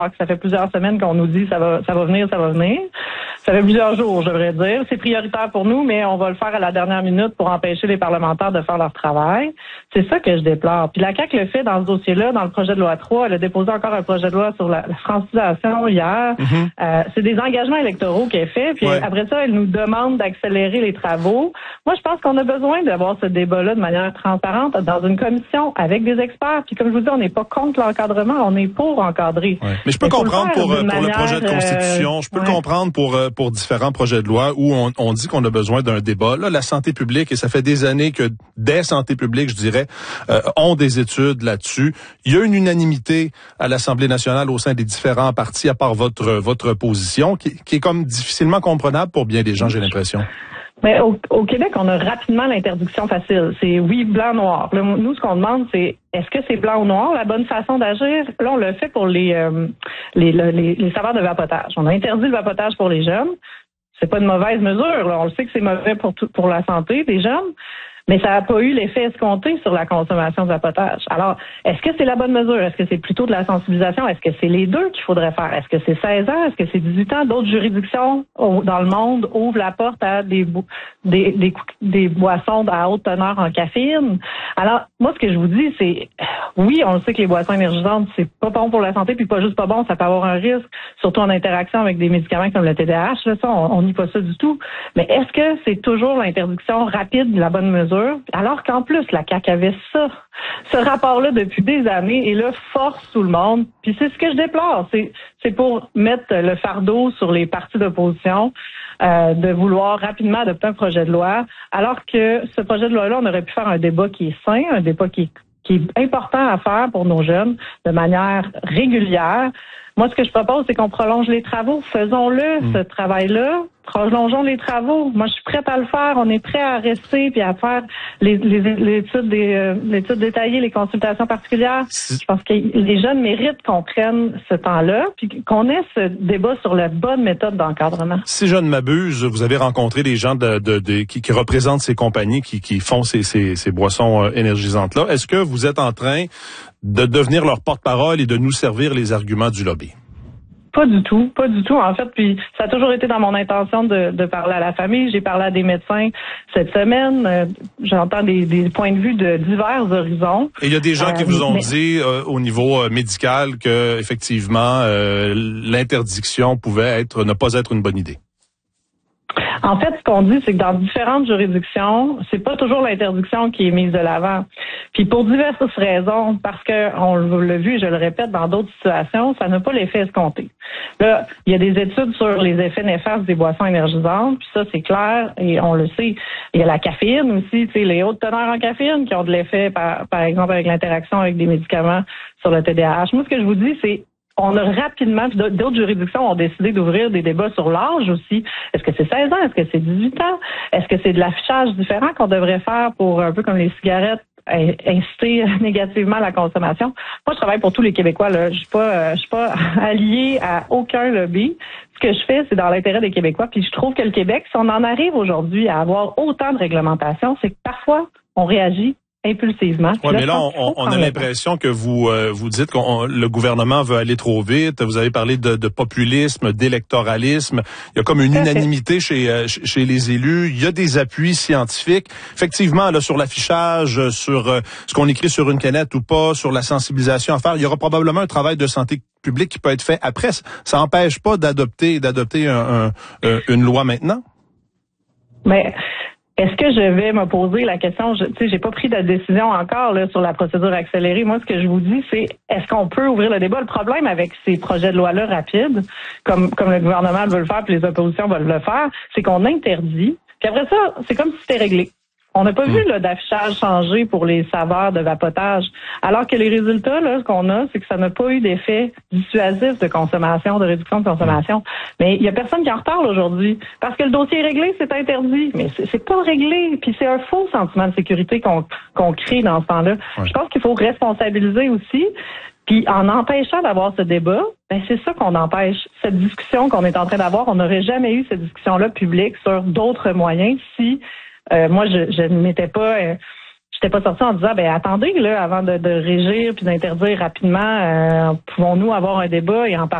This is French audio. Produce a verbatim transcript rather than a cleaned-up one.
que ça fait plusieurs semaines qu'on nous dit ça va, ça va venir, ça va venir. Ça fait plusieurs jours, je devrais dire. C'est prioritaire pour nous, mais on va le faire à la dernière minute pour empêcher les parlementaires de faire leur travail. C'est ça que je déplore. Puis la C A Q le fait dans ce dossier-là, dans le projet de loi trois. Elle a déposé encore un projet de loi sur la, la francisation hier. Mm-hmm. Euh, c'est des engagements électoraux qu'elle fait. Puis ouais. Après ça, elle nous demande d'accélérer les travaux. Moi, je pense qu'on a besoin d'avoir ce débat-là de manière transparente dans une commission avec des experts. Puis comme je vous dis, on n'est pas contre l'encadrement, on est pour encadrer. Ouais. Mais je peux comprendre pour, pour manière, le projet de constitution, euh, je peux ouais. le comprendre pour pour différents projets de loi où on, on dit qu'on a besoin d'un débat. Là, la santé publique, et ça fait des années que des santé publique, je dirais, euh, ont des études là-dessus. Il y a une unanimité à l'Assemblée nationale au sein des différents partis, à part votre votre position, qui, qui est comme difficilement comprenable pour bien des gens, j'ai l'impression. Mais au, au Québec, on a rapidement l'interdiction facile. C'est oui, blanc, noir. Là, nous, ce qu'on demande, c'est est-ce que c'est blanc ou noir la bonne façon d'agir? Là, on le fait pour les, euh, les, les, les saveurs de vapotage. On a interdit le vapotage pour les jeunes. C'est pas une mauvaise mesure. Là. On le sait que c'est mauvais pour tout, pour la santé des jeunes. Mais ça n'a pas eu l'effet escompté sur la consommation de vapotage. Alors, est-ce que c'est la bonne mesure? Est-ce que c'est plutôt de la sensibilisation? Est-ce que c'est les deux qu'il faudrait faire? Est-ce que c'est seize ans? Est-ce que c'est dix-huit ans? D'autres juridictions dans le monde ouvrent la porte à des, bo- des, des, des boissons à haute teneur en caféine. Alors, moi, ce que je vous dis, c'est, oui, on le sait que les boissons énergisantes, c'est pas bon pour la santé, puis pas juste pas bon, ça peut avoir un risque, surtout en interaction avec des médicaments comme le T D A H. Là, ça, on nie pas ça du tout. Mais est-ce que c'est toujours l'interdiction rapide de la bonne mesure? Alors qu'en plus, la C A Q avait ça, ce rapport-là depuis des années, et là, force tout le monde. Puis c'est ce que je déplore, c'est, c'est pour mettre le fardeau sur les partis d'opposition, euh, de vouloir rapidement adopter un projet de loi, alors que ce projet de loi-là, on aurait pu faire un débat qui est sain, un débat qui est, qui est important à faire pour nos jeunes de manière régulière. Moi, ce que je propose, c'est qu'on prolonge les travaux. Faisons-le, mmh. ce travail-là. Prolongeons les travaux. Moi, je suis prête à le faire. On est prêt à rester puis à faire les, les, les études, des, euh, l'étude détaillée, les consultations particulières. Je pense que les jeunes méritent qu'on prenne ce temps-là puis qu'on ait ce débat sur la bonne méthode d'encadrement. Si je ne m'abuse, vous avez rencontré des gens de, de, de qui, qui représentent ces compagnies qui, qui font ces, ces, ces boissons euh, énergisantes-là. Est-ce que vous êtes en train de devenir leur porte-parole et de nous servir les arguments du lobby? Pas du tout, pas du tout. En fait, puis ça a toujours été dans mon intention de, de parler à la famille. J'ai parlé à des médecins cette semaine. Euh, j'entends des, des points de vue de divers horizons. Et il y a des gens euh, qui vous ont mais... dit euh, au niveau euh, médical que effectivement euh, l'interdiction pouvait être ne pas être une bonne idée. En fait, ce qu'on dit, c'est que dans différentes juridictions, c'est pas toujours l'interdiction qui est mise de l'avant. Puis pour diverses raisons, parce que on l'a vu, je le répète, dans d'autres situations, ça n'a pas l'effet escompté. Là, il y a des études sur les effets néfastes des boissons énergisantes, puis ça, c'est clair, et on le sait. Il y a la caféine aussi, tu sais, les hautes teneurs en caféine qui ont de l'effet, par, par exemple, avec l'interaction avec des médicaments sur le T D A H. Moi, ce que je vous dis, c'est on a rapidement, d'autres juridictions ont décidé d'ouvrir des débats sur l'âge aussi. Est-ce que c'est seize ans? Est-ce que c'est dix-huit ans? Est-ce que c'est de l'affichage différent qu'on devrait faire pour, un peu comme les cigarettes, inciter négativement la consommation? Moi, je travaille pour tous les Québécois, là. Je suis pas, je suis pas alliée à aucun lobby. Ce que je fais, c'est dans l'intérêt des Québécois. Puis je trouve que le Québec, si on en arrive aujourd'hui à avoir autant de réglementations, c'est que parfois, on réagit impulsivement. Oui, mais là, on, on a l'impression que vous euh, vous dites que le gouvernement veut aller trop vite. Vous avez parlé de, de populisme, d'électoralisme. Il y a comme une unanimité chez chez les élus. Il y a des appuis scientifiques. Effectivement, là, sur l'affichage, sur euh, ce qu'on écrit sur une canette ou pas, sur la sensibilisation à faire, il y aura probablement un travail de santé publique qui peut être fait après. Ça n'empêche pas d'adopter d'adopter un, un, une loi maintenant. Mais est-ce que je vais me poser la question, je, tu sais, j'ai pas pris de décision encore là, sur la procédure accélérée. Moi, ce que je vous dis, c'est est-ce qu'on peut ouvrir le débat? Le problème avec ces projets de loi-là rapides, comme comme le gouvernement veut le faire puis les oppositions veulent le faire, c'est qu'on interdit. Puis après ça, c'est comme si c'était réglé. On n'a pas mmh. vu là, d'affichage changer pour les saveurs de vapotage. Alors que les résultats là, qu'on a, c'est que ça n'a pas eu d'effet dissuasif de consommation, de réduction de consommation. Mais il y a personne qui en reparle aujourd'hui. Parce que le dossier est réglé, c'est interdit. Mais c'est, c'est pas réglé. Puis c'est un faux sentiment de sécurité qu'on, qu'on crée dans ce temps-là. Ouais. Je pense qu'il faut responsabiliser aussi. Puis en empêchant d'avoir ce débat, ben c'est ça qu'on empêche. Cette discussion qu'on est en train d'avoir, on n'aurait jamais eu cette discussion-là publique sur d'autres moyens si Euh, moi, je, je ne m'étais pas, euh, j'étais pas sortie en disant, ben attendez, là, avant de, de régir puis d'interdire rapidement, euh, pouvons-nous avoir un débat et en parler